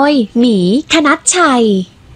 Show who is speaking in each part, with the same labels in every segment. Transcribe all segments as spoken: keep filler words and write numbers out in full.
Speaker 1: ยหมีคณัชชัย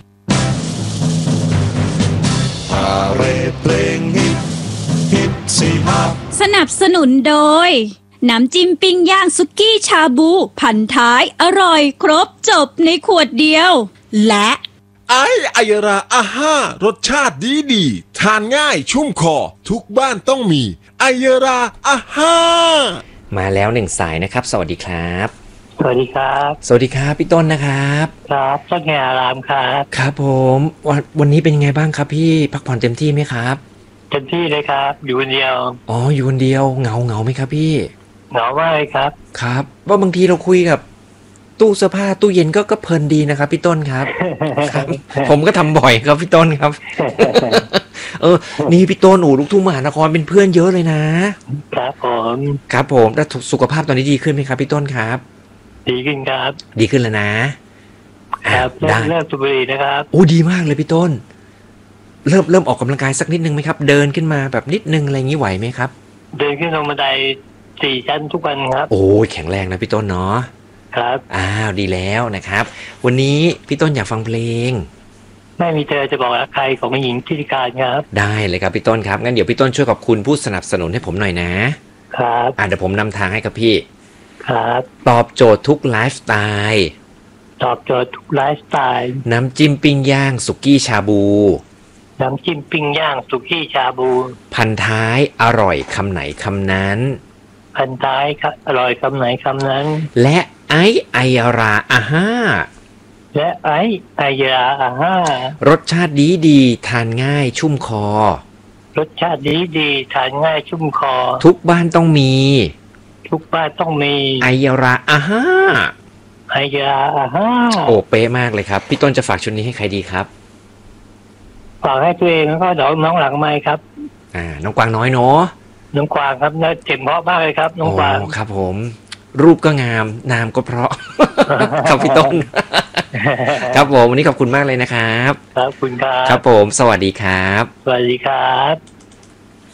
Speaker 2: พาเรดเพลงฮิตฮิตสี่ภาค
Speaker 3: สนับสนุนโดยน้ำจิ้มปิ้งย่างสุกี้ชาบูพันท้ายอร่อยครบจบในขวดเดียวและ
Speaker 2: ไอไอยราอาห้ารสชาติดีดีทานง่ายชุ่มคอทุกบ้านต้องมีไอยราอาห้า
Speaker 4: มาแล้วหนึ่งสายนะครับสวัสดีครับ
Speaker 5: สวัสดีครับ
Speaker 4: สวัสดีครับพี่ต้นนะครับ
Speaker 5: ครับเจ้าแง่อารามครับ
Speaker 4: ครับผมวันวันนี้เป็นยังไงบ้างครับพี่พักผ่อนเต็มที่ไหมครับ
Speaker 5: เต็มที่เลยครับอยู่คนเดียว
Speaker 4: อ๋ออยู่คนเดียวเหงาเหงาไหมครับพี่
Speaker 5: เหงามากเลยครับ
Speaker 4: ครับว่าบางทีเราคุยกับตู้เสื้อผ้าตู้เย็นก็ก็เพลินดีนะครับพี่ต้นครับ ครับผมก็ทำบ่อยครับพี่ต้นครับ เออนี่พี่ต้นโอ้ลูกทุ่งมหานครเป็นเพื่อนเยอะเลยนะครับ
Speaker 5: ผม
Speaker 4: ครับผมแล้วสุขภาพตอนนี้ดีขึ้นไหมครับพี่ต้นครับ
Speaker 5: ดีขึ้นครับ
Speaker 4: ดีขึ้นแล้วนะครับ
Speaker 5: เริ่มเริ่มสูบบุหรี่นะครับ
Speaker 4: โอ้ดีมากเลยพี่ต้นเริ่มเริ่มออกกำลังกายสักนิดนึงไหมครับเดินขึ้นมาแบบนิดนึงอะไรอย่างนี้ไหวไหมครับ
Speaker 5: เดินขึ้นลงบันไดสี่ชั้นทุกวันครับ
Speaker 4: โอ้แข็งแรงนะพี่ต้นเนาะ
Speaker 5: ครับ
Speaker 4: อ้าวดีแล้วนะครับวันนี้พี่ต้นอยากฟังเพลง
Speaker 5: ไม่มีเธอจะบอกรักใครของผู้หญิงทิติการครับ
Speaker 4: ได้เลยครับพี่ต้นครับงั้นเดี๋ยวพี่ต้นช่วยขอบคุณผู้สนับสนุนให้ผมหน่อยนะครับอ่าเดี๋ยวผมนำทางให้กับพี่
Speaker 5: ครับ
Speaker 4: ตอบโจทย์ทุกไลฟ์สไตล์
Speaker 5: ตอบโจทย์ทุกไลฟ์สไตล์
Speaker 4: น้ำจิ้มปิ้งย่างสุกี้ชาบู
Speaker 5: น้ำจิ้มปิ้งย่างสุกี้ชาบู
Speaker 4: พันท้ายอร่อยคำไหนคำนั้น
Speaker 5: พันท้ายครับอร่อยคำไหนคำนั้น
Speaker 4: และไอไอราอาห้า
Speaker 5: และไอไอราอาห้าร
Speaker 4: สชาติดีดีทานง่ายชุ่มคอ
Speaker 5: รสชาติดีดีทานง่ายชุ่มคอ
Speaker 4: ทุกบ้านต้องมี
Speaker 5: ทุกบ้านต้องมี
Speaker 4: ไอราอาห้า
Speaker 5: ไอราอาห้า
Speaker 4: โอ้เป๊ะมากเลยครับพี่ต้นจะฝากชุดนี้ให้ใครดีครับ
Speaker 5: ฝากให้ตัวเองแล้วก็น้องน้องหลังไมค์ครับ
Speaker 4: อ่าน้องกวางน้อยเนาะ
Speaker 5: น้องกวางครับเจ็บเพราะมากเลยครับน้องกวาง
Speaker 4: ครับผมรูปก็งามนามก็เพราะ ครับพี่ต้น ครับผมวันนี้ขอบคุณมากเลยนะครับ
Speaker 5: ครับคุณครับ
Speaker 4: ครับผมสวัสดีครับ
Speaker 5: สวัสดีครับ